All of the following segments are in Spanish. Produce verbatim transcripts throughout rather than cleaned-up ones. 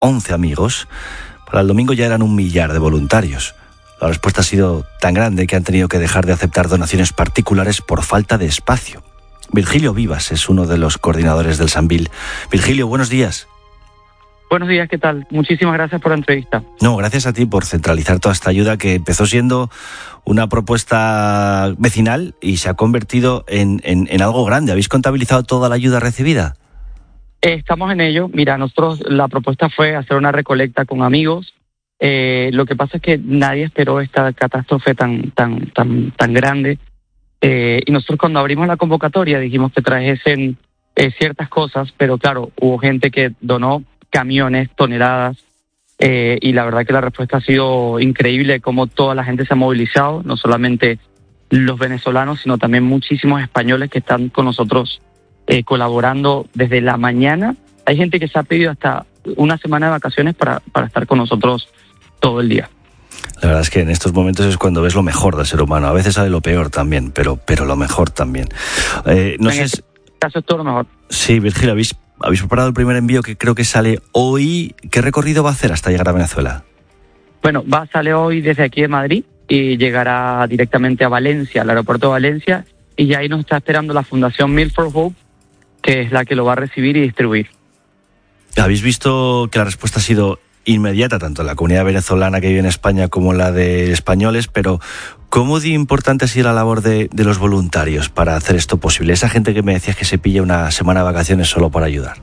once amigos. Para el domingo ya eran un millar de voluntarios. La respuesta ha sido tan grande que han tenido que dejar de aceptar donaciones particulares por falta de espacio. Virgilio Vivas es uno de los coordinadores del Sambil. Virgilio, buenos días. Buenos días, ¿qué tal? Muchísimas gracias por la entrevista. No, gracias a ti por centralizar toda esta ayuda que empezó siendo una propuesta vecinal y se ha convertido en, en, en algo grande. ¿Habéis contabilizado toda la ayuda recibida? Estamos en ello. Mira, nosotros la propuesta fue hacer una recolecta con amigos. Eh, lo que pasa es que nadie esperó esta catástrofe tan, tan, tan, tan grande. Eh, y nosotros cuando abrimos la convocatoria dijimos que trajesen eh, ciertas cosas, pero claro, hubo gente que donó camiones, toneladas, eh, y la verdad que la respuesta ha sido increíble, cómo toda la gente se ha movilizado, no solamente los venezolanos, sino también muchísimos españoles que están con nosotros eh, colaborando desde la mañana. Hay gente que se ha pedido hasta una semana de vacaciones para, para estar con nosotros todo el día. La verdad es que en estos momentos es cuando ves lo mejor del ser humano. A veces sale lo peor también, pero, pero lo mejor también. Eh, no en sé este si... caso es todo lo mejor. Sí, Virgilio, ¿habéis, habéis preparado el primer envío que creo que sale hoy? ¿Qué recorrido va a hacer hasta llegar a Venezuela? Bueno, va a salir hoy desde aquí de Madrid y llegará directamente a Valencia, al aeropuerto de Valencia, y ya ahí nos está esperando la Fundación Meal for Hope, que es la que lo va a recibir y distribuir. Habéis visto que la respuesta ha sido inmediata, tanto en la comunidad venezolana que vive en España como en la de españoles, pero ¿cómo de importante ha sido la labor de, de los voluntarios para hacer esto posible? Esa gente que me decías que se pilla una semana de vacaciones solo para ayudar.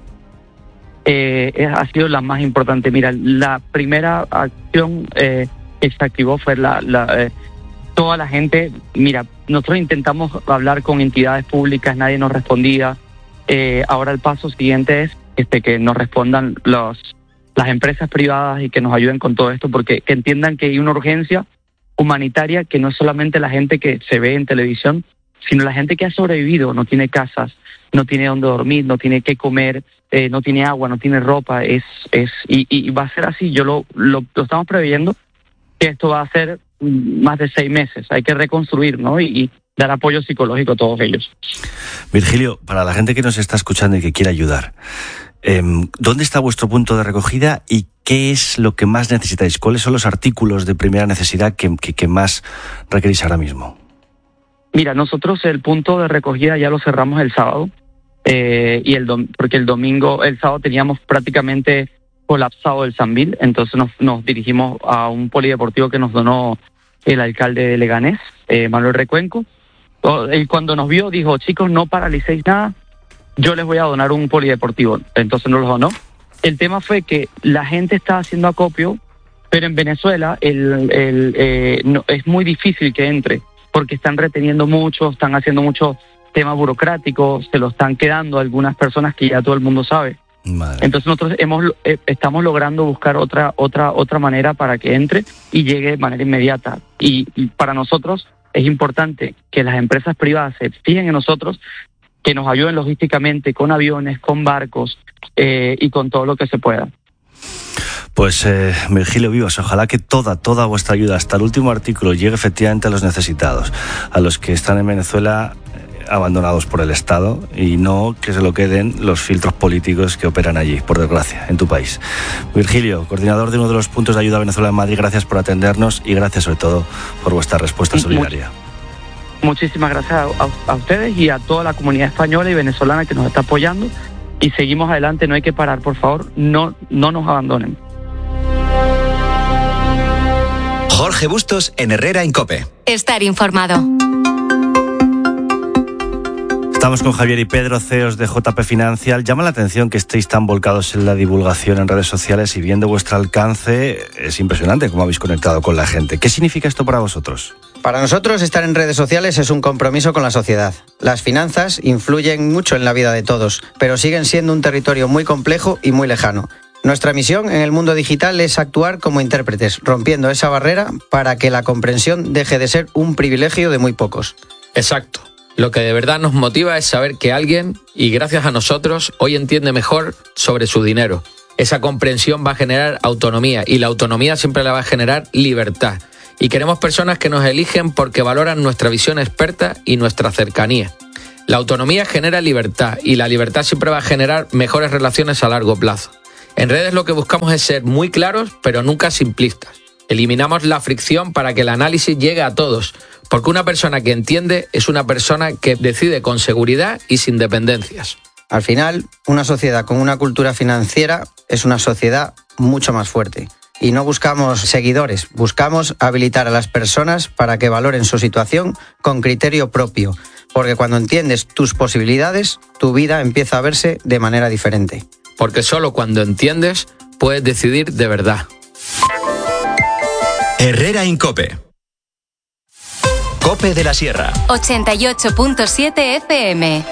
Eh, ha sido la más importante. Mira, la primera acción eh, que se activó fue la, la eh, toda la gente. Mira, nosotros intentamos hablar con entidades públicas, nadie nos respondía. Eh, ahora el paso siguiente es este, que nos respondan los las empresas privadas y que nos ayuden con todo esto, porque que entiendan que hay una urgencia humanitaria, que no es solamente la gente que se ve en televisión, sino la gente que ha sobrevivido, no tiene casas, no tiene dónde dormir, no tiene qué comer, eh, no tiene agua, no tiene ropa, es es y, y va a ser así. Yo lo, lo, lo estamos previendo que esto va a ser más de seis meses. Hay que reconstruir, ¿no? Y, y dar apoyo psicológico a todos ellos. Virgilio, para la gente que nos está escuchando y que quiere ayudar, Eh, ¿dónde está vuestro punto de recogida y qué es lo que más necesitáis? ¿Cuáles son los artículos de primera necesidad que, que, que más requerís ahora mismo? Mira, nosotros el punto de recogida ya lo cerramos el sábado, eh, y el dom- porque el domingo, el sábado teníamos prácticamente colapsado el Sambil, entonces nos, nos dirigimos a un polideportivo que nos donó el alcalde de Leganés, eh, Manuel Recuenco. Él cuando nos vio dijo, chicos, no paralicéis nada, yo les voy a donar un polideportivo. Entonces no los donó. El tema fue que la gente está haciendo acopio, pero en Venezuela el, el, eh, no, es muy difícil que entre, porque están reteniendo mucho, están haciendo mucho tema burocrático, se lo están quedando algunas personas que ya todo el mundo sabe. Madre. Entonces nosotros hemos eh, estamos logrando buscar otra otra otra manera para que entre y llegue de manera inmediata. Y, y para nosotros es importante que las empresas privadas se fijen en nosotros, que nos ayuden logísticamente con aviones, con barcos eh, y con todo lo que se pueda. Pues eh, Virgilio Vivas, ojalá que toda, toda vuestra ayuda, hasta el último artículo, llegue efectivamente a los necesitados, a los que están en Venezuela eh, abandonados por el Estado, y no que se lo queden los filtros políticos que operan allí, por desgracia, en tu país. Virgilio, coordinador de uno de los puntos de ayuda a Venezuela en Madrid, gracias por atendernos y gracias sobre todo por vuestra respuesta solidaria. Muchísimas gracias a, a, a ustedes y a toda la comunidad española y venezolana que nos está apoyando, y seguimos adelante, no hay que parar, por favor, no, no nos abandonen. Jorge Bustos en Herrera en COPE. Estar informado. Estamos con Javier y Pedro, C E Os de J P Financial. Llama la atención que estéis tan volcados en la divulgación en redes sociales, y viendo vuestro alcance es impresionante cómo habéis conectado con la gente. ¿Qué significa esto para vosotros? Para nosotros, estar en redes sociales es un compromiso con la sociedad. Las finanzas influyen mucho en la vida de todos, pero siguen siendo un territorio muy complejo y muy lejano. Nuestra misión en el mundo digital es actuar como intérpretes, rompiendo esa barrera para que la comprensión deje de ser un privilegio de muy pocos. Exacto. Lo que de verdad nos motiva es saber que alguien, y gracias a nosotros, hoy entiende mejor sobre su dinero. Esa comprensión va a generar autonomía, y la autonomía siempre la va a generar libertad. Y queremos personas que nos eligen porque valoran nuestra visión experta y nuestra cercanía. La autonomía genera libertad, y la libertad siempre va a generar mejores relaciones a largo plazo. En redes lo que buscamos es ser muy claros, pero nunca simplistas. Eliminamos la fricción para que el análisis llegue a todos, porque una persona que entiende es una persona que decide con seguridad y sin dependencias. Al final, una sociedad con una cultura financiera es una sociedad mucho más fuerte. Y no buscamos seguidores, buscamos habilitar a las personas para que valoren su situación con criterio propio, porque cuando entiendes tus posibilidades, tu vida empieza a verse de manera diferente. Porque solo cuando entiendes, puedes decidir de verdad. Herrera en COPE. COPE de la Sierra. ochenta y ocho punto siete F M.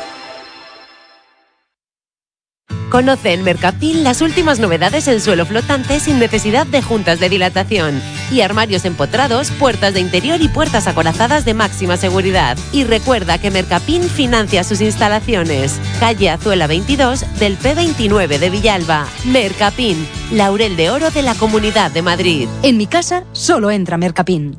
Conoce en Mercapil las últimas novedades en suelo flotante sin necesidad de juntas de dilatación y armarios empotrados, puertas de interior y puertas acorazadas de máxima seguridad. Y recuerda que Mercapin financia sus instalaciones. Calle Azuela veintidós del P veintinueve de Villalba. Mercapin, laurel de oro de la Comunidad de Madrid. En mi casa solo entra Mercapin.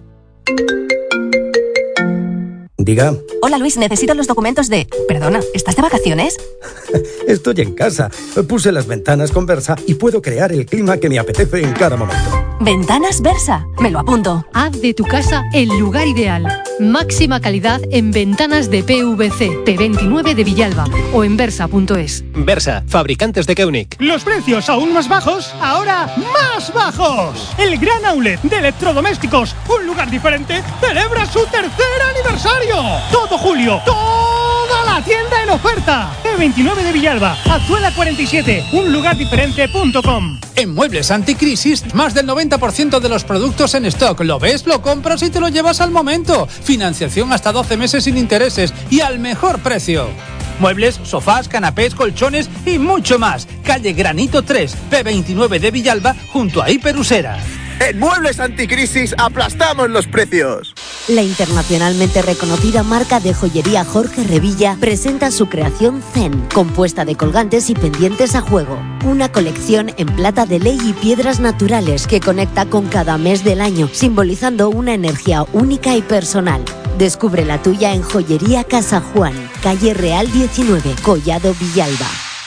Diga. Hola Luis, necesito los documentos de... Perdona, ¿estás de vacaciones? Estoy en casa. Puse las ventanas con Versa y puedo crear el clima que me apetece en cada momento. Ventanas Versa, me lo apunto. Haz de tu casa el lugar ideal. Máxima calidad en ventanas de P V C. P veintinueve de Villalba o en versa punto es. Versa, fabricantes de Keunig. Los precios aún más bajos, ahora más bajos. El gran outlet de electrodomésticos, un lugar diferente, celebra su tercer aniversario. Todo julio, toda la tienda en oferta. P veintinueve de Villalba, Azuela cuarenta y siete, un lugar diferente punto com. En Muebles Anticrisis, más del noventa por ciento de los productos en stock. Lo ves, lo compras y te lo llevas al momento. Financiación hasta doce meses sin intereses y al mejor precio. Muebles, sofás, canapés, colchones y mucho más. Calle Granito tres, P veintinueve de Villalba, junto a Hiperusera. En Muebles Anticrisis aplastamos los precios. La internacionalmente reconocida marca de joyería Jorge Revilla presenta su creación Zen, compuesta de colgantes y pendientes a juego. Una colección en plata de ley y piedras naturales que conecta con cada mes del año, simbolizando una energía única y personal. Descubre la tuya en Joyería Casa Juan, calle Real diecinueve, Collado Villalba.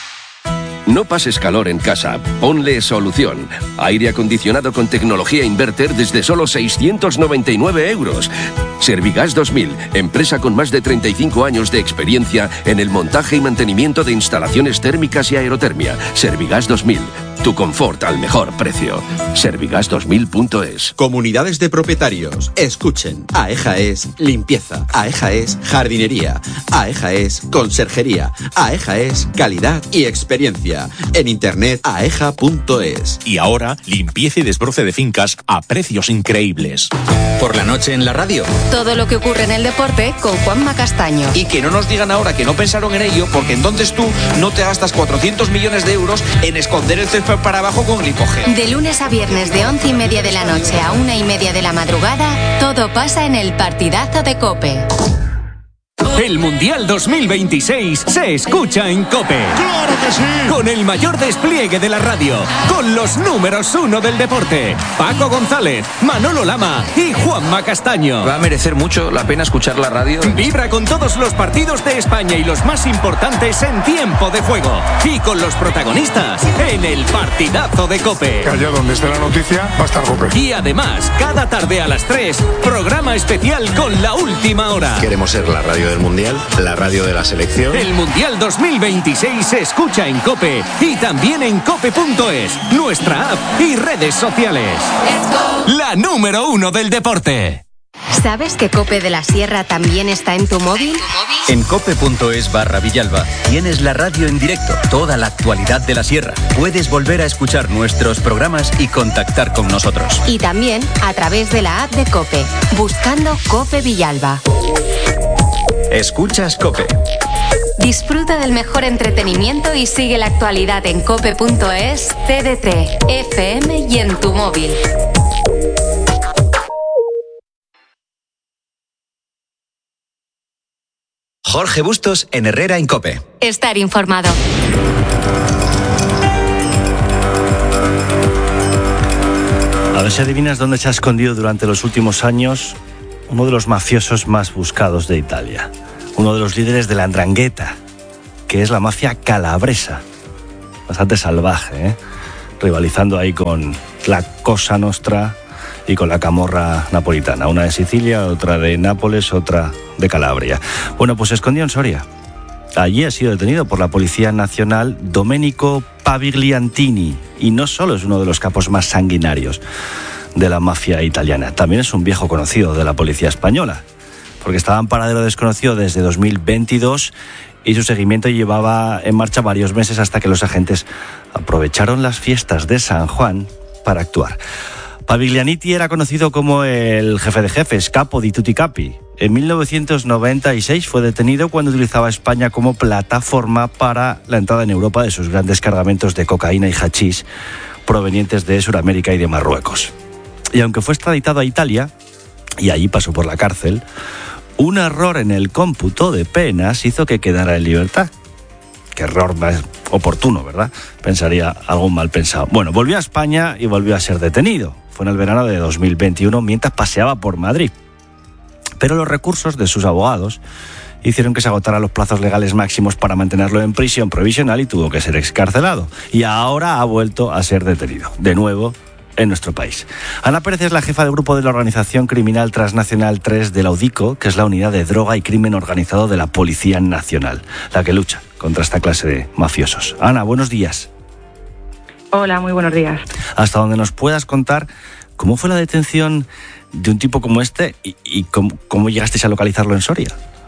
No pases calor en casa, ponle solución. Aire acondicionado con tecnología inverter desde solo seiscientos noventa y nueve euros. Servigas dos mil, empresa con más de treinta y cinco años de experiencia en el montaje y mantenimiento de instalaciones térmicas y aerotermia. Servigas dos mil, tu confort al mejor precio. Servigas dos mil punto es. Comunidades de propietarios, escuchen. AEJA es limpieza, AEJA es jardinería, AEJA es conserjería, AEJA es calidad y experiencia. En internet aeja punto es. Y ahora, limpieza y desbroce de fincas a precios increíbles. Por la noche en la radio. Todo lo que ocurre en el deporte con Juanma Castaño. Y que no nos digan ahora que no pensaron en ello, porque entonces tú no te gastas cuatrocientos millones de euros en esconder el césped para abajo con glipogel. De lunes a viernes de once y media de la noche a una y media de la madrugada, todo pasa en el partidazo de COPE. El Mundial dos mil veintiséis se escucha en COPE. ¡Claro que sí! Con el mayor despliegue de la radio, con los números uno del deporte, Paco González, Manolo Lama y Juanma Castaño. Va a merecer mucho la pena escuchar la radio. Vibra con todos los partidos de España y los más importantes en tiempo de juego. Y con los protagonistas en el partidazo de COPE. Allá donde esté la noticia va a estar COPE. Y además, cada tarde a las tres, programa especial con la última hora. Queremos ser la radio del Mundial, la radio de la selección. El Mundial dos mil veintiséis se escucha en COPE y también en cope punto es, nuestra app y redes sociales. La número uno del deporte. ¿Sabes que COPE de la Sierra también está en tu móvil? En cope punto es barra Villalba tienes la radio en directo, toda la actualidad de la Sierra. Puedes volver a escuchar nuestros programas y contactar con nosotros. Y también a través de la app de COPE, buscando COPE Villalba. Escuchas COPE. Disfruta del mejor entretenimiento y sigue la actualidad en cope punto es, T D T, F M y en tu móvil. Jorge Bustos en Herrera en COPE. Estar informado. A ver si adivinas dónde se ha escondido durante los últimos años uno de los mafiosos más buscados de Italia. Uno de los líderes de la 'ndrangheta, que es la mafia calabresa. Bastante salvaje, ¿eh? rivalizando ahí con la Cosa Nostra y con la camorra napolitana, una de Sicilia, otra de Nápoles, otra de Calabria. Bueno, pues se escondió en Soria. Allí ha sido detenido por la Policía Nacional Domenico Pavigliantini, y no solo es uno de los capos más sanguinarios de la mafia italiana, también es un viejo conocido de la policía española, porque estaba en paradero desconocido desde dos mil veintidós y su seguimiento llevaba en marcha varios meses hasta que los agentes aprovecharon las fiestas de San Juan para actuar. Paviglianiti era conocido como el jefe de jefes, capo di tutti capi. En mil novecientos noventa y seis fue detenido cuando utilizaba España como plataforma para la entrada en Europa de sus grandes cargamentos de cocaína y hachís provenientes de Sudamérica y de Marruecos. Y aunque fue extraditado a Italia, y allí pasó por la cárcel, un error en el cómputo de penas hizo que quedara en libertad. Qué error más oportuno, ¿verdad? Pensaría algún mal pensado. Bueno, volvió a España y volvió a ser detenido. Fue en el verano de dos mil veintiuno mientras paseaba por Madrid. Pero los recursos de sus abogados hicieron que se agotaran los plazos legales máximos para mantenerlo en prisión provisional y tuvo que ser excarcelado. Y ahora ha vuelto a ser detenido, de nuevo, en nuestro país. Ana Pérez es la jefa del grupo de la Organización Criminal Transnacional tres de la UDICO, que es la Unidad de Droga y Crimen Organizado de la Policía Nacional, la que lucha contra esta clase de mafiosos. Ana, buenos días. Hola, muy buenos días. Hasta donde nos puedas contar cómo fue la detención de un tipo como este y, y cómo, cómo llegasteis a localizarlo en Soria.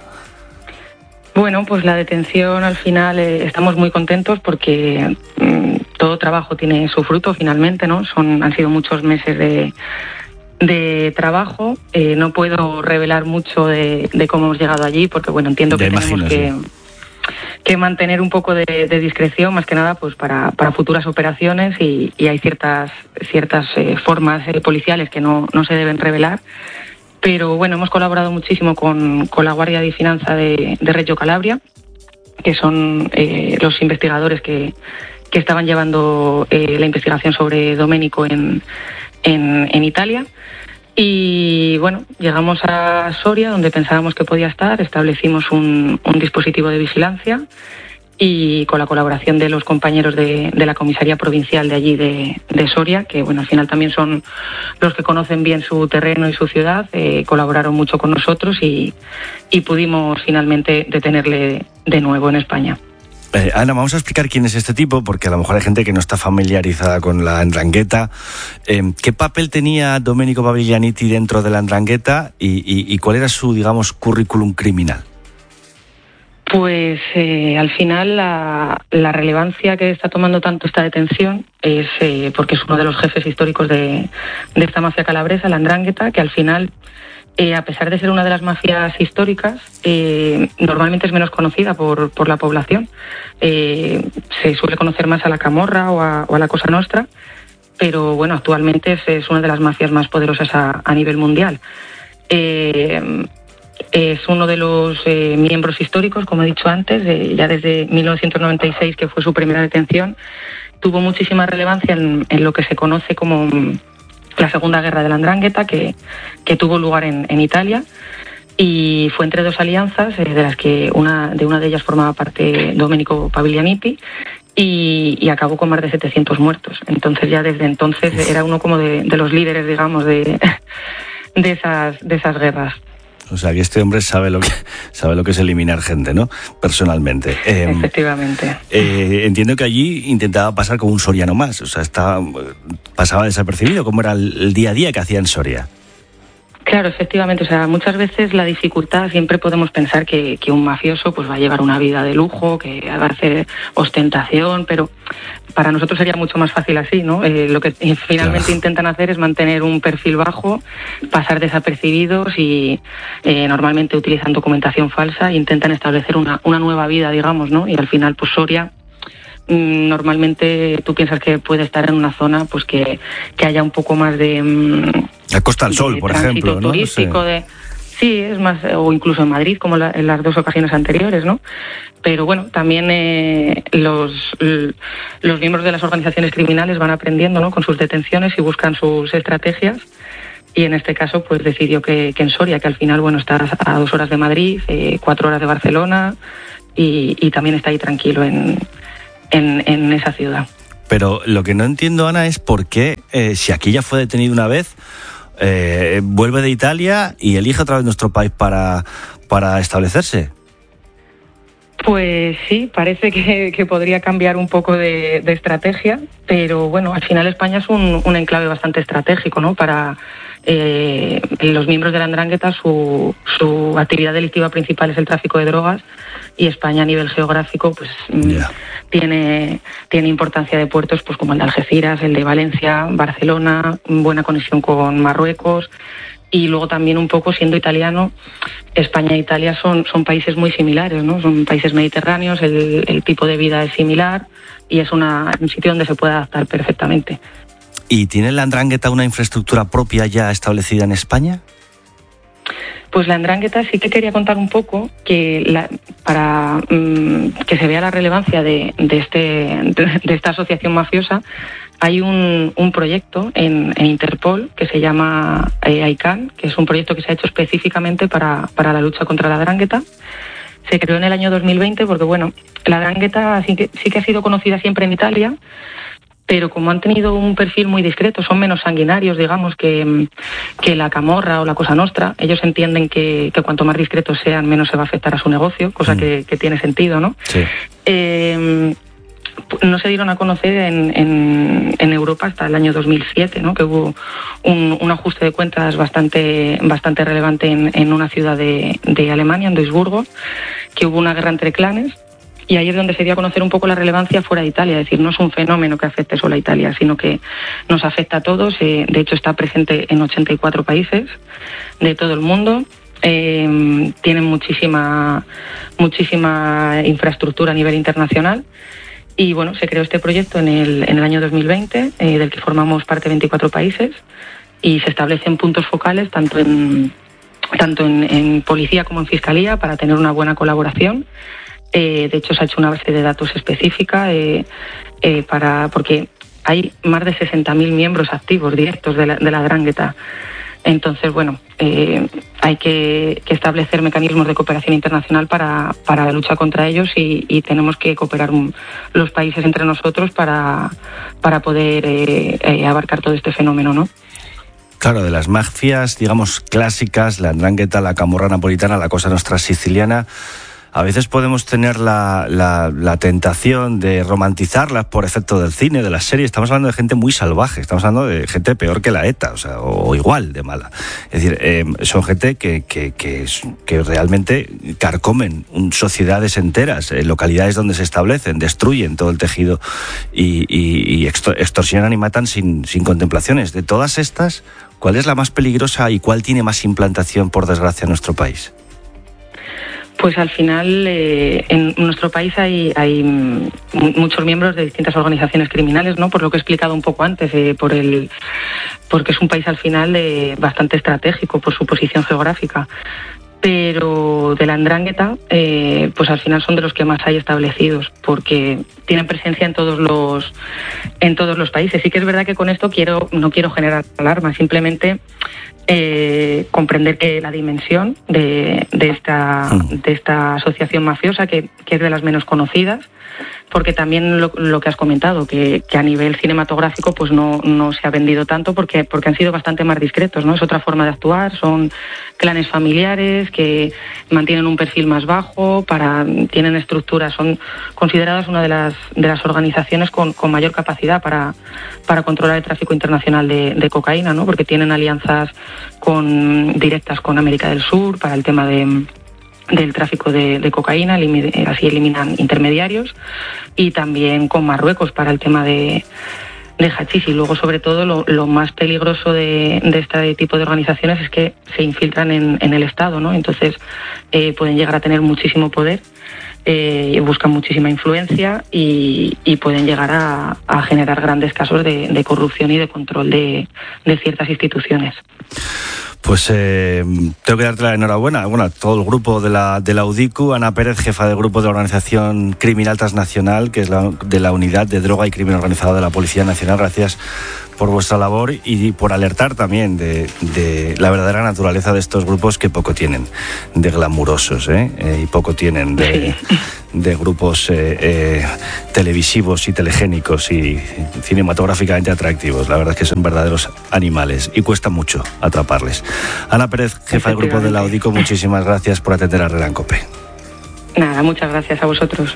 Bueno, pues la detención al final eh, estamos muy contentos porque mmm, todo trabajo tiene su fruto finalmente, ¿no? Son, han sido muchos meses de, de trabajo. Eh, no puedo revelar mucho de, de cómo hemos llegado allí porque, bueno, entiendo que tenemos que... Sí. que mantener un poco de, de discreción, más que nada pues para, para futuras operaciones y, y hay ciertas ciertas eh, formas eh, policiales que no, no se deben revelar. Pero bueno, hemos colaborado muchísimo con, con la Guardia di Finanza de, de Reggio Calabria, que son eh, los investigadores que, que estaban llevando eh, la investigación sobre Domenico en, en, en Italia. Y bueno, llegamos a Soria, donde pensábamos que podía estar, establecimos un, un dispositivo de vigilancia y con la colaboración de los compañeros de, de la comisaría provincial de allí de, de Soria, que bueno, al final también son los que conocen bien su terreno y su ciudad, eh, colaboraron mucho con nosotros y, y pudimos finalmente detenerle de nuevo en España. Eh, Ana, vamos a explicar quién es este tipo, porque a lo mejor hay gente que no está familiarizada con la 'Ndrangheta. Eh, ¿Qué papel tenía Domenico Paviglianiti dentro de la 'Ndrangheta y, y, y cuál era su, digamos, currículum criminal? Pues eh, al final la, la relevancia que está tomando tanto esta detención es eh, porque es uno de los jefes históricos de, de esta mafia calabresa, la 'Ndrangheta, que al final... Eh, a pesar de ser una de las mafias históricas, eh, normalmente es menos conocida por, por la población. Eh, se suele conocer más a la Camorra o a, o a la Cosa Nostra, pero bueno, actualmente es, es una de las mafias más poderosas a, a nivel mundial. Eh, es uno de los eh, miembros históricos, como he dicho antes, eh, ya desde mil novecientos noventa y seis, que fue su primera detención, tuvo muchísima relevancia en, en lo que se conoce como... la Segunda Guerra de la 'Ndrangheta, que, que tuvo lugar en, en Italia, y fue entre dos alianzas, eh, de las que una de una de ellas formaba parte Domenico Paviglianiti, y, y acabó con más de setecientos muertos. Entonces ya desde entonces era uno como de, de los líderes, digamos, de, de, esas, de esas guerras. O sea, que este hombre sabe lo que sabe lo que es eliminar gente, ¿no? Personalmente. Eh, Efectivamente. Eh, entiendo que allí intentaba pasar como un soriano más. O sea, estaba, pasaba desapercibido. ¿Cómo era el, el día a día que hacía en Soria? Claro, efectivamente. O sea, muchas veces la dificultad, siempre podemos pensar que, que un mafioso pues va a llevar una vida de lujo, que va a hacer ostentación, pero para nosotros sería mucho más fácil así, ¿no? Eh, lo que finalmente claro. intentan hacer es mantener un perfil bajo, pasar desapercibidos y eh, normalmente utilizan documentación falsa e intentan establecer una, una nueva vida, digamos, ¿no? Y al final, pues Soria... normalmente tú piensas que puede estar en una zona pues que, que haya un poco más de la Costa del Sol, por ejemplo, ¿no? turístico, sí. de sí, es más, o incluso en Madrid, como la, en las dos ocasiones anteriores, ¿no? Pero bueno, también eh, los los miembros de las organizaciones criminales van aprendiendo, ¿no? Con sus detenciones y buscan sus estrategias. Y en este caso, pues decidió que, que en Soria, que al final, bueno, está a dos horas de Madrid, eh, cuatro horas de Barcelona, y, y también está ahí tranquilo en En, en esa ciudad. Pero lo que no entiendo, Ana, es por qué, eh, si aquí ya fue detenido una vez, eh, vuelve de Italia y elige otra vez nuestro país para, para establecerse. Pues sí, parece que, que podría cambiar un poco de, de estrategia, pero bueno, al final España es un, un enclave bastante estratégico, ¿no? Para eh, los miembros de la Ndrangheta, su, su actividad delictiva principal es el tráfico de drogas, y España a nivel geográfico pues yeah. tiene, tiene importancia de puertos pues como el de Algeciras, el de Valencia, Barcelona, buena conexión con Marruecos. Y luego también un poco, siendo italiano, España e Italia son, son países muy similares, ¿no? Son países mediterráneos, el, el tipo de vida es similar y es una, un sitio donde se puede adaptar perfectamente. ¿Y tiene la Ndrangheta una infraestructura propia ya establecida en España? Pues la Ndrangheta sí que quería contar un poco que la, para mmm, que se vea la relevancia de, de, este, de, de esta asociación mafiosa. Hay un, un proyecto en, en Interpol que se llama eh, I C A N, que es un proyecto que se ha hecho específicamente para, para la lucha contra la Ndrangheta. Se creó en el año dos mil veinte porque, bueno, la Ndrangheta sí que, sí que ha sido conocida siempre en Italia, pero como han tenido un perfil muy discreto, son menos sanguinarios, digamos, que, que la Camorra o la Cosa Nostra. Ellos entienden que, que cuanto más discretos sean, menos se va a afectar a su negocio, cosa mm. que, que tiene sentido, ¿no? Sí. Eh, no se dieron a conocer en, en, en Europa hasta el año dos mil siete, ¿no? Que hubo un, un ajuste de cuentas bastante, bastante relevante en, en una ciudad de, de Alemania, en Duisburgo, que hubo una guerra entre clanes. Y ahí es donde se dio a conocer un poco la relevancia fuera de Italia. Es decir, no es un fenómeno que afecte solo a Italia, sino que nos afecta a todos. Eh, de hecho, está presente en ochenta y cuatro países de todo el mundo. Eh, tienen muchísima, muchísima infraestructura a nivel internacional. Y bueno, se creó este proyecto en el, en el año dos mil veinte, eh, del que formamos parte veinticuatro países, y se establecen puntos focales tanto en, tanto en, en policía como en fiscalía para tener una buena colaboración. Eh, de hecho, se ha hecho una base de datos específica eh, eh, para porque hay más de sesenta mil miembros activos directos de la, de la Ndrangheta. Entonces, bueno, eh, hay que, que establecer mecanismos de cooperación internacional para, para la lucha contra ellos y, y tenemos que cooperar un, los países entre nosotros para, para poder eh, eh, abarcar todo este fenómeno, ¿no? Claro, de las mafias, digamos, clásicas, la Ndrangheta, la Camorra napolitana, la Cosa Nostra siciliana, a veces podemos tener la, la, la tentación de romantizarlas por efecto del cine, de las series. Estamos hablando de gente muy salvaje, estamos hablando de gente peor que la ETA, o sea, o, o igual de mala. Es decir, eh, son gente que, que, que, que realmente carcomen sociedades enteras, eh, localidades donde se establecen, destruyen todo el tejido y, y, y extorsionan y matan sin, sin contemplaciones. De todas estas, ¿cuál es la más peligrosa y cuál tiene más implantación, por desgracia, en nuestro país? Pues al final eh, en nuestro país hay, hay muchos miembros de distintas organizaciones criminales, ¿no? Por lo que he explicado un poco antes, eh, por el porque es un país al final eh, bastante estratégico por su posición geográfica. Pero de la Ndrangheta, eh, pues al final son de los que más hay establecidos, porque tienen presencia en todos los en todos los países. Sí que es verdad que con esto quiero no quiero generar alarma, simplemente eh, comprender que la dimensión de, de esta de esta asociación mafiosa, que, que es de las menos conocidas, porque también lo, lo que has comentado, que, que a nivel cinematográfico pues no, no se ha vendido tanto porque, porque han sido bastante más discretos, ¿no? Es otra forma de actuar, son clanes familiares que mantienen un perfil más bajo, para tienen estructuras, son consideradas una de las de las organizaciones con, con mayor capacidad para, para controlar el tráfico internacional de, de cocaína, ¿no? Porque tienen alianzas con directas con América del Sur para el tema de del tráfico de, de cocaína, así eliminan intermediarios, y también con Marruecos para el tema de, de hachís. Y luego, sobre todo, lo, lo más peligroso de, de este tipo de organizaciones es que se infiltran en, en el Estado, ¿no? Entonces eh, pueden llegar a tener muchísimo poder, eh, buscan muchísima influencia y, y pueden llegar a, a generar grandes casos de, de corrupción y de control de, de ciertas instituciones. Pues eh, tengo que darte la enhorabuena. Bueno, a todo el grupo de la, de la UDICU, Ana Pérez, jefa del grupo de la Organización Criminal Transnacional, que es la, de la Unidad de Droga y Crimen Organizado de la Policía Nacional. Gracias por vuestra labor y por alertar también de, de la verdadera naturaleza de estos grupos, que poco tienen de glamurosos, ¿eh? Eh, y poco tienen de, de grupos eh, eh, televisivos y telegénicos y cinematográficamente atractivos. La verdad es que son verdaderos animales y cuesta mucho atraparles. Ana Pérez, jefa del grupo de la Odico, muchísimas gracias por atender a Herrera en COPE. Nada, muchas gracias a vosotros.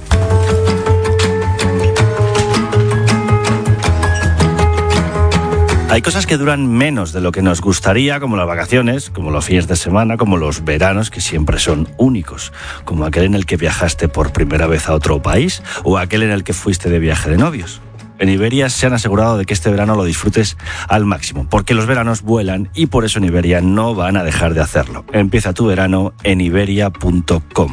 Hay cosas que duran menos de lo que nos gustaría, como las vacaciones, como los fines de semana, como los veranos, que siempre son únicos, como aquel en el que viajaste por primera vez a otro país o aquel en el que fuiste de viaje de novios. En Iberia se han asegurado de que este verano lo disfrutes al máximo, porque los veranos vuelan y por eso en Iberia no van a dejar de hacerlo. Empieza tu verano en iberia punto com.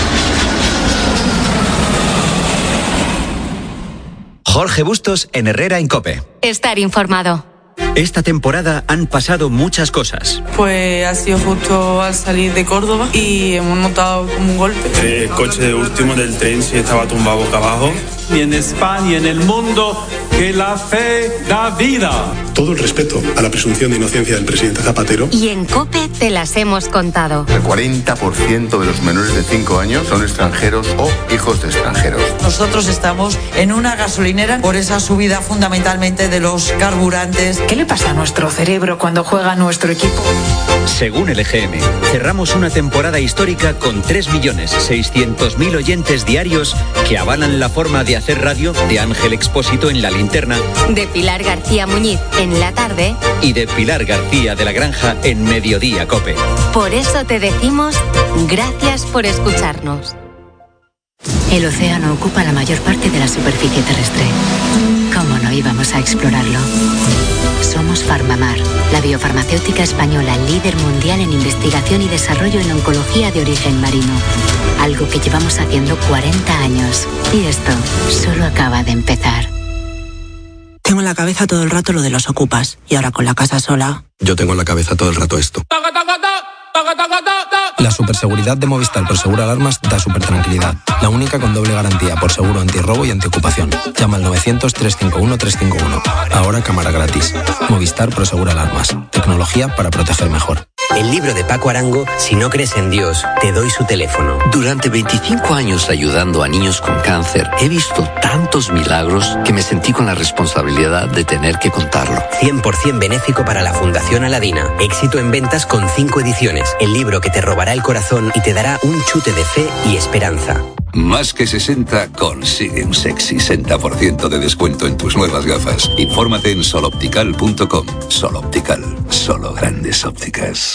Jorge Bustos en Herrera en COPE. Estar informado. Esta temporada han pasado muchas cosas. Pues ha sido justo al salir de Córdoba y hemos notado como un golpe. El coche último del tren sí estaba tumbado boca abajo. Y en España y en el mundo, que la fe da vida. Todo el respeto a la presunción de inocencia del presidente Zapatero. Y en COPE te las hemos contado. El cuarenta por ciento de los menores de cinco años son extranjeros o hijos de extranjeros. Nosotros estamos en una gasolinera por esa subida fundamentalmente de los carburantes. ¿Qué le pasa a nuestro cerebro cuando juega nuestro equipo? Según el E G M, cerramos una temporada histórica con tres millones seiscientos mil oyentes diarios que avalan la forma de hacer radio de Ángel Expósito en La Linterna, de Pilar García Muñiz en La Tarde y de Pilar García de la Granja en Mediodía COPE. Por eso te decimos gracias por escucharnos. El océano ocupa la mayor parte de la superficie terrestre. ¿Cómo no íbamos a explorarlo? Somos Farmamar, la biofarmacéutica española líder mundial en investigación y desarrollo en oncología de origen marino. Algo que llevamos haciendo cuarenta años. Y esto solo acaba de empezar. Tengo en la cabeza todo el rato lo de los ocupas. Y ahora con la casa sola... Yo tengo en la cabeza todo el rato esto. La superseguridad de Movistar por Seguro Alarmas da super tranquilidad. La única con doble garantía por seguro antirrobo y antiocupación. Llama al novecientos, trescientos cincuenta y uno, trescientos cincuenta y uno. Ahora cámara gratis. Movistar por Seguro Alarmas. Tecnología para proteger mejor. El libro de Paco Arango, Si no crees en Dios, te doy su teléfono. Durante veinticinco años ayudando a niños con cáncer, he visto tantos milagros que me sentí con la responsabilidad de tener que contarlo. cien por ciento benéfico para la Fundación Aladina. Éxito en ventas con cinco ediciones. El libro que te robará el corazón y te dará un chute de fe y esperanza. Más que sesenta consigue un sexy sesenta por ciento de descuento en tus nuevas gafas. Infórmate en soloptical punto com. Soloptical, solo grandes ópticas.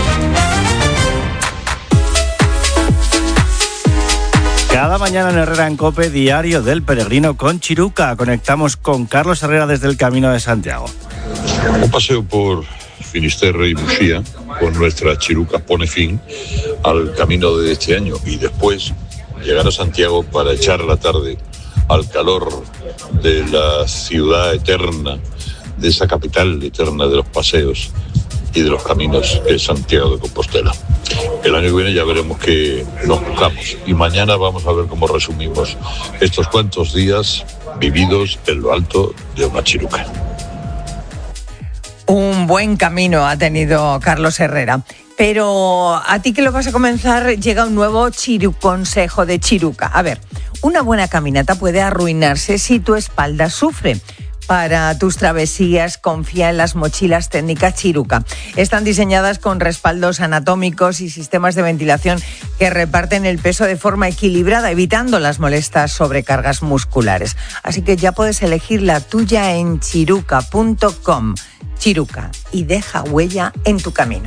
Cada mañana en Herrera en COPE, diario del peregrino con Chiruca. Conectamos con Carlos Herrera desde el Camino de Santiago. Un paseo por Finisterre y Muxía con nuestra Chiruca pone fin al camino de este año y después llegar a Santiago para echar la tarde al calor de la ciudad eterna, de esa capital eterna de los paseos y de los caminos, que es Santiago de Compostela. El año que viene ya veremos que nos buscamos y mañana vamos a ver cómo resumimos estos cuantos días vividos en lo alto de una Chiruca. Un buen camino ha tenido Carlos Herrera. Pero a ti que lo vas a comenzar, llega un nuevo chiruconsejo de Chiruca. A ver, una buena caminata puede arruinarse si tu espalda sufre. Para tus travesías, confía en las mochilas técnicas Chiruca. Están diseñadas con respaldos anatómicos y sistemas de ventilación que reparten el peso de forma equilibrada, evitando las molestas sobrecargas musculares. Así que ya puedes elegir la tuya en chiruca punto com. Chiruca, y deja huella en tu camino.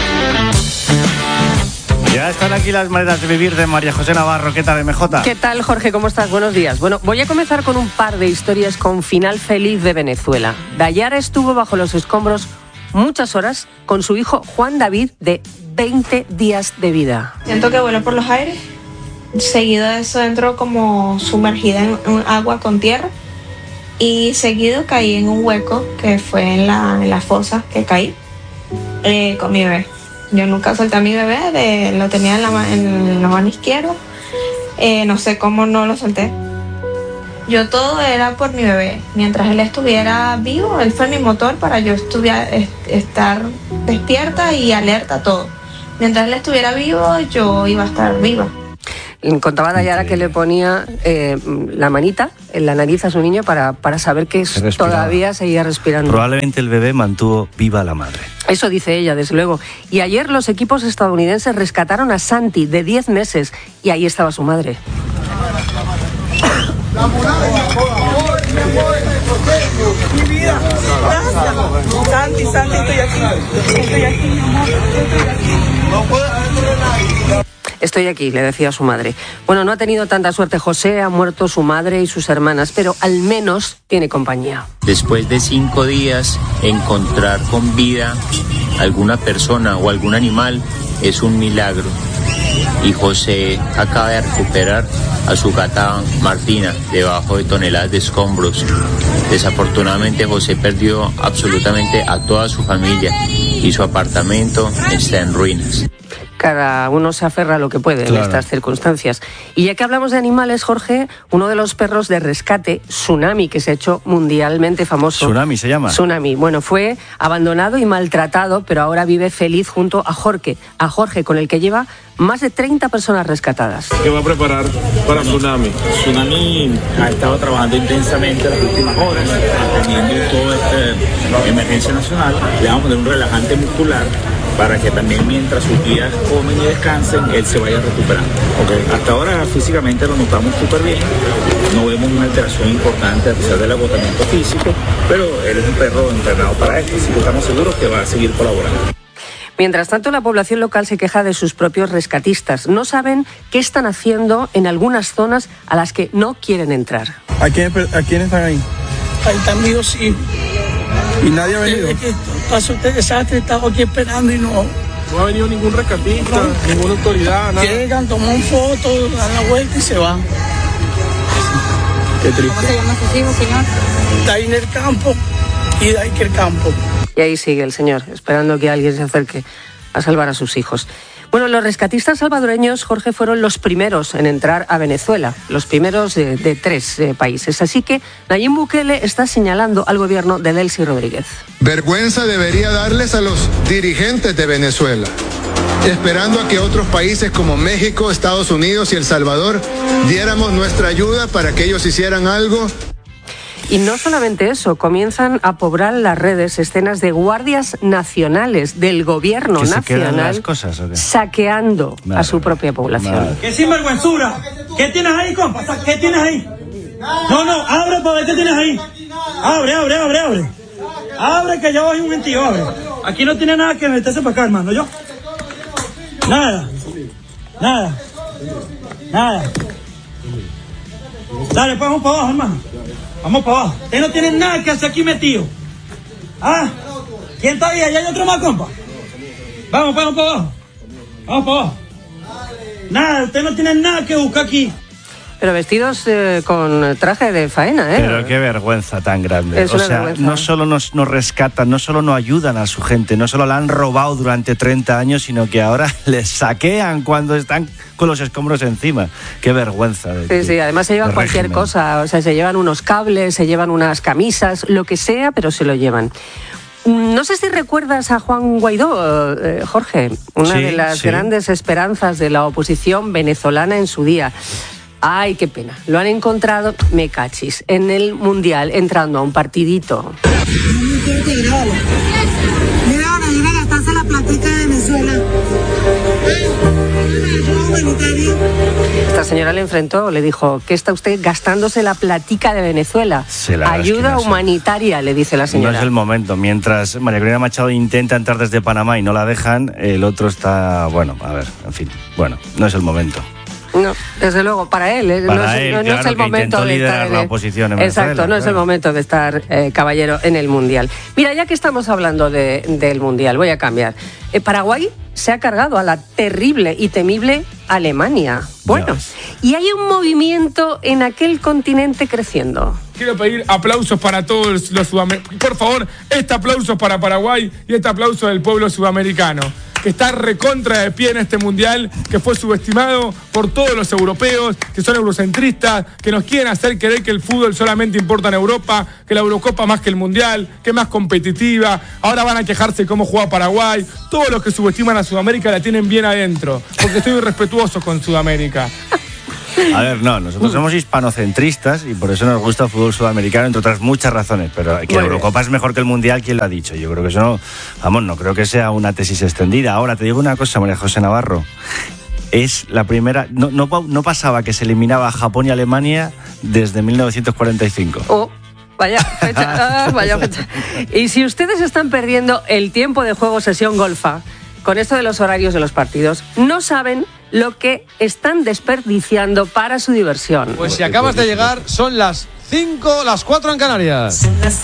Ya están aquí las maneras de vivir de María José Navarro. ¿Qué tal, M J? ¿Qué tal, Jorge? ¿Cómo estás? Buenos días. Bueno, voy a comenzar con un par de historias con final feliz de Venezuela. Dayara estuvo bajo los escombros muchas horas con su hijo Juan David, de veinte días de vida. Siento que vuelo por los aires. Seguido de eso entro como sumergida en un agua con tierra. Y seguido caí en un hueco que fue en la, en la fosa que caí eh, con mi bebé. Yo nunca solté a mi bebé, de, lo tenía en la, en la mano izquierda, eh, no sé cómo no lo solté. Yo todo era por mi bebé. Mientras él estuviera vivo, él fue mi motor para yo estuviera, estar despierta y alerta a todo. Mientras él estuviera vivo, yo iba a estar viva. Contaba Dayara que le ponía eh, la manita en la nariz a su niño para, para saber que es, todavía seguía respirando. Probablemente el bebé mantuvo viva a la madre. Eso dice ella, desde luego. Y ayer los equipos estadounidenses rescataron a Santi, de diez meses, y ahí estaba su madre. La mi vida, gracias. Santi, Santi, estoy aquí. Estoy aquí, mi amor. Estoy aquí. No puedo nadie. Estoy aquí, le decía a su madre. Bueno, no ha tenido tanta suerte José, ha muerto su madre y sus hermanas, pero al menos tiene compañía. Después de cinco días, encontrar con vida alguna persona o algún animal es un milagro. Y José acaba de recuperar a su gata Martina debajo de toneladas de escombros. Desafortunadamente José perdió absolutamente a toda su familia y su apartamento está en ruinas. Cada uno se aferra a lo que puede, claro, en estas circunstancias. Y ya que hablamos de animales, Jorge, uno de los perros de rescate, Tsunami, que se ha hecho mundialmente famoso. ¿Tsunami se llama? Tsunami. Bueno, fue abandonado y maltratado, pero ahora vive feliz junto a Jorge, a Jorge, con el que lleva más de treinta personas rescatadas. ¿Qué va a preparar para Tsunami? Tsunami ha estado trabajando intensamente las últimas horas, atendiendo toda esta emergencia nacional. Le vamos a dar un relajante muscular para que también mientras sus guías comen y descansen, él se vaya recuperando. Okay. Hasta ahora físicamente lo notamos súper bien, no vemos una alteración importante a pesar del agotamiento físico, pero él es un perro entrenado para esto, así que estamos seguros que va a seguir colaborando. Mientras tanto, la población local se queja de sus propios rescatistas. No saben qué están haciendo en algunas zonas a las que no quieren entrar. ¿A quién, a quién están ahí? Ahí están mis dos hijos. ¿Y nadie ha venido? Es que pasó este desastre, estamos aquí esperando y no... No ha venido ningún rescatista, no, ninguna autoridad, nada. Llegan, toman fotos, dan la vuelta y se van. Qué triste. ¿Cómo se llama su hijo, señor? Dainer Campo y Daiker Campo. Y ahí sigue el señor, esperando que alguien se acerque a salvar a sus hijos. Bueno, los rescatistas salvadoreños, Jorge, fueron los primeros en entrar a Venezuela, los primeros de, de tres eh, países. Así que Nayib Bukele está señalando al gobierno de Delcy Rodríguez. Vergüenza debería darles a los dirigentes de Venezuela, esperando a que otros países como México, Estados Unidos y El Salvador diéramos nuestra ayuda para que ellos hicieran algo. Y no solamente eso, comienzan a poblar las redes escenas de guardias nacionales del gobierno nacional las cosas, ¿o qué? saqueando Madre a su propia población. Madre. ¡Qué sinvergüenzura! ¿Qué tienes ahí, compa? ¿Qué tienes ahí? No, no, abre para ver qué tienes ahí. Abre, abre, abre, abre. Abre que ya voy un mentío, abre. Aquí no tiene nada que meterse para acá, hermano, ¿yo? Nada. Nada. Nada. Dale, pues vamos para abajo, hermano. Vamos para abajo. Ustedes no tienen nada que hacer aquí metido. ¿Ah? ¿Quién está ahí? Allá hay otro más, compa. Vamos, vamos para abajo. Vamos para abajo. Nada, ustedes no tienen nada que buscar aquí. Pero vestidos eh, con traje de faena, ¿eh? Pero qué vergüenza tan grande. Es o una sea, vergüenza. no solo nos, nos rescatan, no solo no ayudan a su gente, no solo la han robado durante treinta años, sino que ahora les saquean cuando están con los escombros encima. Qué vergüenza. De, sí, sí, además se llevan cualquier régimen. cosa, o sea, se llevan unos cables, se llevan unas camisas, lo que sea, pero se lo llevan. No sé si recuerdas a Juan Guaidó, eh, Jorge, una sí, de las sí. grandes esperanzas de la oposición venezolana en su día. Ay, qué pena. Lo han encontrado, me cachis, en el Mundial, entrando a un partidito. Mira, ahora viene a gastarse la platica de Venezuela. Esta señora le enfrentó, le dijo, ¿qué está usted gastándose la platica de Venezuela? Ayuda humanitaria, le dice la señora. No es el momento. Mientras María Corina Machado intenta entrar desde Panamá y no la dejan, el otro está, bueno, a ver, en fin, bueno, no es el momento. No, desde luego, para él, ¿eh? para no, es, él, no, no claro, es el momento de estar en la oposición en Exacto, Venezuela, no es el momento de estar eh, caballero en el Mundial. Mira, ya que estamos hablando de, del Mundial, voy a cambiar. Eh, Paraguay se ha cargado a la terrible y temible Alemania. Bueno, Dios. Y hay un movimiento en aquel continente creciendo. Quiero pedir aplausos para todos los sudamericanos. Por favor, este aplauso para Paraguay y este aplauso del pueblo sudamericano, que está recontra de pie en este mundial, que fue subestimado por todos los europeos, que son eurocentristas, que nos quieren hacer creer que el fútbol solamente importa en Europa, que la Eurocopa más que el mundial, que es más competitiva. Ahora van a quejarse de cómo juega Paraguay. Todos los que subestiman a Sudamérica la tienen bien adentro, porque estoy irrespetuoso con Sudamérica. A ver, no, nosotros somos hispanocentristas y por eso nos gusta el fútbol sudamericano, entre otras muchas razones, pero que la Eurocopa es mejor que el Mundial, ¿quién lo ha dicho? Yo creo que eso no, vamos, no creo que sea una tesis extendida. Ahora, te digo una cosa, María José Navarro, es la primera, no, no, no pasaba que se eliminaba a Japón y Alemania desde mil novecientos cuarenta y cinco. Oh. Vaya fecha, ah, vaya fecha. Y si ustedes están perdiendo el tiempo de juego sesión golfa con esto de los horarios de los partidos, no saben lo que están desperdiciando para su diversión. Pues si acabas de llegar, son las cinco, las cuatro en Canarias.